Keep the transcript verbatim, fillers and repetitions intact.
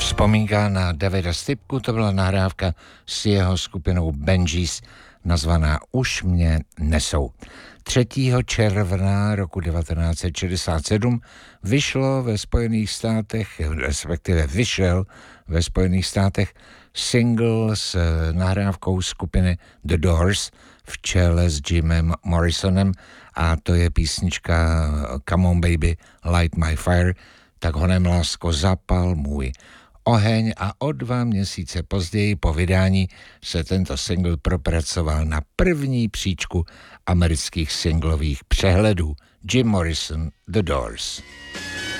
Vzpomínka na Davida Stipku, to byla nahrávka s jeho skupinou Benjis, nazvaná Už mě nesou. třetího června roku devatenáct set šedesát sedm vyšlo ve Spojených státech, respektive vyšel ve Spojených státech single s nahrávkou skupiny The Doors v čele s Jimem Morrisonem a to je písnička Come on baby, light my fire, tak honem lásko zapal můj oheň a o dva měsíce později po vydání se tento single propracoval na první příčku amerických singlových přehledů. Jim Morrison, The Doors.